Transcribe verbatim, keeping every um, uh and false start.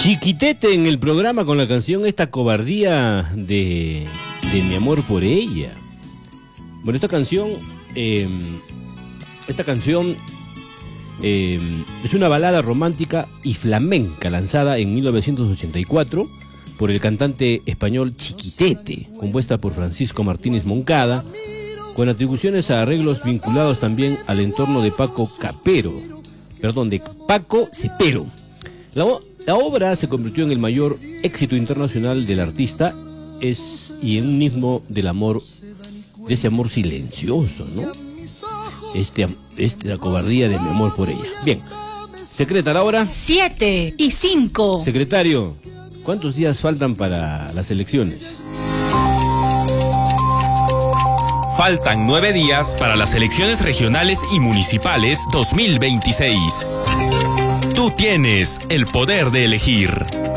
Chiquitete en el programa con la canción Esta cobardía de, de mi amor por ella. Bueno, esta canción, eh, esta canción eh, es una balada romántica y flamenca lanzada en mil novecientos ochenta y cuatro por el cantante español Chiquitete, compuesta por Francisco Martínez Moncada, con atribuciones a arreglos vinculados también al entorno de Paco Capero, perdón, de Paco Cepero. La, la obra se convirtió en el mayor éxito internacional del artista es, y en un himno del amor, de ese amor silencioso, ¿no? Este, este, la cobardía de mi amor por ella. Bien, secreta, la hora. Siete y cinco. Secretario, ¿cuántos días faltan para las elecciones? Faltan nueve días para las elecciones regionales y municipales dos mil veintiséis. Tú tienes el poder de elegir.